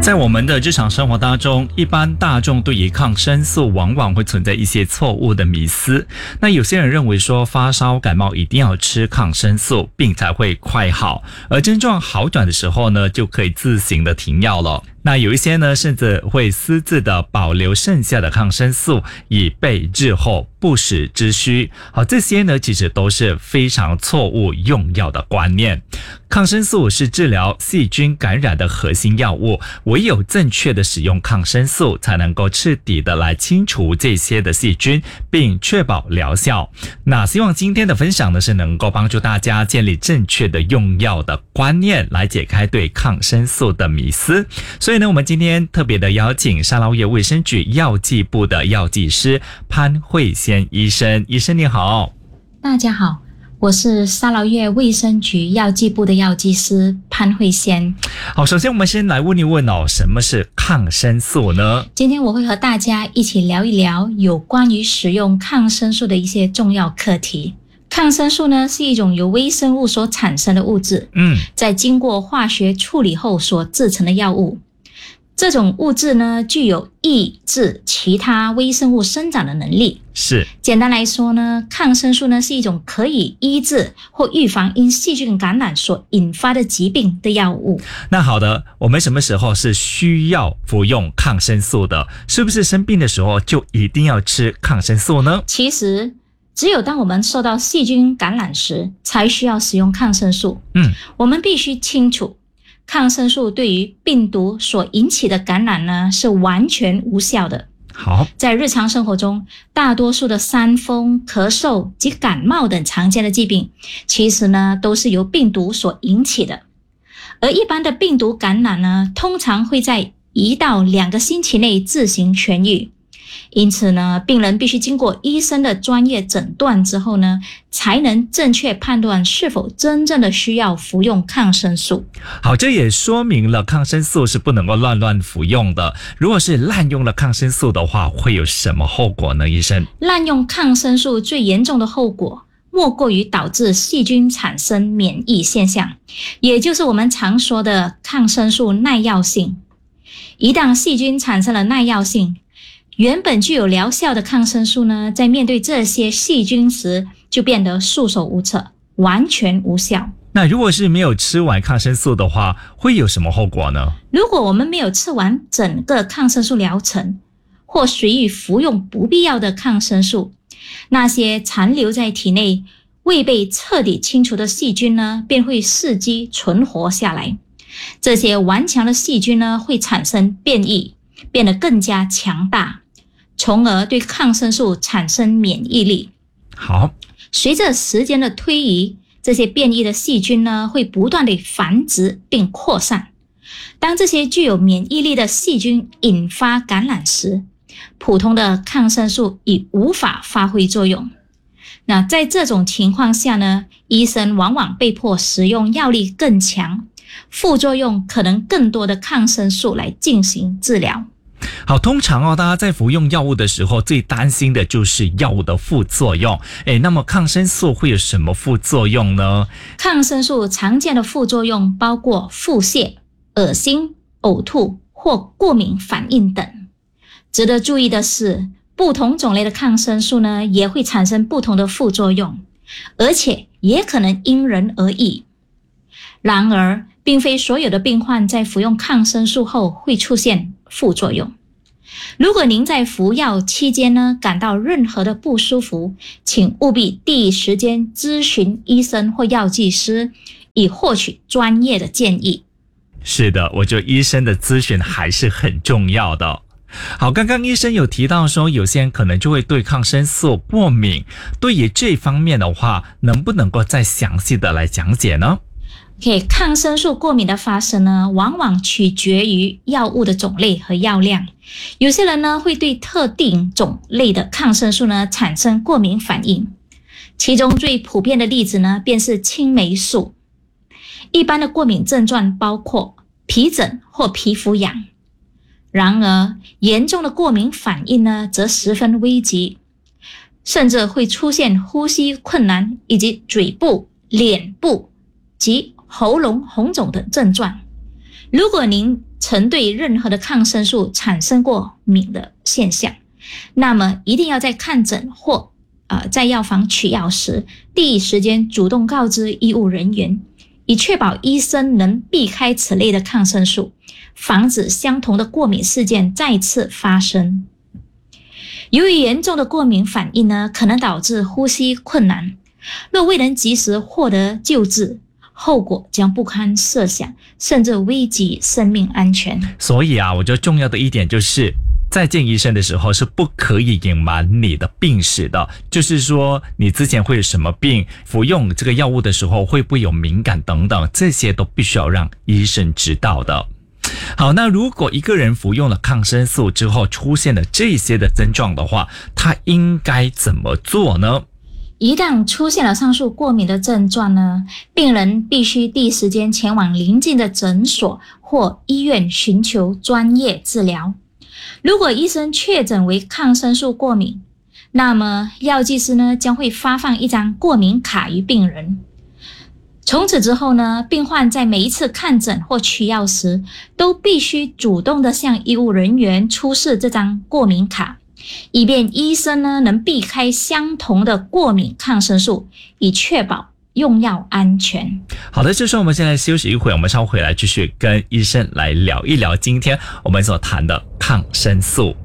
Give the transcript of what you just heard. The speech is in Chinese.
在我们的日常生活当中，一般大众对于抗生素往往会存在一些错误的迷思。那有些人认为说发烧感冒一定要吃抗生素病才会快好，而症状好转的时候呢，就可以自行的停药了。那有一些呢，甚至会私自的保留剩下的抗生素，以备日后不时之需。好，这些呢，其实都是非常错误用药的观念。抗生素是治疗细菌感染的核心药物，唯有正确的使用抗生素，才能够彻底的来清除这些的细菌，并确保疗效。那希望今天的分享呢，是能够帮助大家建立正确的用药的观念，来解开对抗生素的迷思。所以呢，我们今天特别的邀请沙捞越卫生局药剂部的药剂师潘慧仙医生。医生你好。 大家好，我是沙捞越卫生局药剂部的药剂师潘慧仙。 好，首先我们先来问一问什么是抗生素呢？ 今天我会和大家一起聊一聊有关于使用抗生素的一些重要课题。抗生素呢，是一种由微生物所产生的物质，在经过化学处理后所制成的药物。这种物质呢，具有抑制其他微生物生长的能力。 是。 简单来说呢，抗生素呢是一种可以医治或预防因细菌感染所引发的疾病的药物。 那好的，我们什么时候是需要服用抗生素的？是不是生病的时候就一定要吃抗生素呢？ 其实只有当我们受到细菌感染时，才需要使用抗生素。我们必须清楚，抗生素对于病毒所引起的感染呢，是完全无效的。 好， 在日常生活中，大多数的伤风、咳嗽及感冒等常见的疾病，其实呢都是由病毒所引起的。而一般的病毒感染呢，通常会在1到2个星期内自行痊愈。因此呢，病人必须经过医生的专业诊断之后呢，才能正确判断是否真正的需要服用抗生素。 好，这也说明了抗生素是不能够乱服用的。如果是滥用了抗生素的话，会有什么后果呢？医生？ 滥用抗生素最严重的后果，莫过于导致细菌产生免疫现象，也就是我们常说的抗生素耐药性。一旦细菌产生了耐药性，原本具有疗效的抗生素呢，在面对这些细菌时，就变得束手无策，完全无效。 那如果是没有吃完抗生素的话，会有什么后果呢？ 如果我们没有吃完整个抗生素疗程，或随意服用不必要的抗生素，那些残留在体内未被彻底清除的细菌呢，便会伺机存活下来。这些顽强的细菌呢，会产生变异，变得更加强大，从而对抗生素产生免疫力。 好， 随着时间的推移，这些变异的细菌呢，会不断地繁殖并扩散。当这些具有免疫力的细菌引发感染时，普通的抗生素已无法发挥作用。那在这种情况下呢，医生往往被迫使用药力更强、副作用可能更多的抗生素来进行治疗。 好，通常大家在服用药物的时候，最担心的就是药物的副作用。那么抗生素会有什么副作用呢？ 抗生素常见的副作用包括腹泻、恶心、呕吐或过敏反应等。值得注意的是，不同种类的抗生素呢，也会产生不同的副作用，而且也可能因人而异。然而，并非所有的病患在服用抗生素后会出现副作用。如果您在服药期间呢，感到任何的不舒服，请务必第一时间咨询医生或药剂师，以获取专业的建议。 是的，我觉得医生的咨询还是很重要的。好，刚刚医生有提到说，有些人可能就会对抗生素过敏，对于这方面的话，能不能够再详细的来讲解呢？ 抗生素过敏的发生呢，往往取决于药物的种类和药量。有些人呢，会对特定种类的抗生素呢产生过敏反应，其中最普遍的例子呢，便是青霉素。一般的过敏症状包括皮疹或皮肤痒。然而，严重的过敏反应呢，则十分危急，甚至会出现呼吸困难以及嘴部、脸部及喉咙红肿等症状。 如果您曾对任何的抗生素产生过敏的现象，那么一定要在看诊或在药房取药时，第一时间主动告知医务人员，以确保医生能避开此类的抗生素，防止相同的过敏事件再次发生。由于严重的过敏反应呢，可能导致呼吸困难，若未能及时获得救治，后果将不堪设想，甚至危及生命安全。 所以我觉得重要的一点就是在见医生的时候是不可以隐瞒你的病史的，就是说你之前会有什么病，服用这个药物的时候会不会有敏感等等，这些都必须要让医生知道的。好，那如果一个人服用了抗生素之后出现了这些的症状的话，他应该怎么做呢？ 一旦出现了上述过敏的症状呢，病人必须第一时间前往邻近的诊所或医院寻求专业治疗。如果医生确诊为抗生素过敏，那么药剂师呢将会发放一张过敏卡于病人。从此之后呢，病患在每一次看诊或取药时，都必须主动的向医务人员出示这张过敏卡，以便医生呢能避开相同的过敏抗生素，以确保用药安全。 好的，这时候我们先来休息一会，我们稍后回来继续跟医生来聊一聊今天我们所谈的抗生素。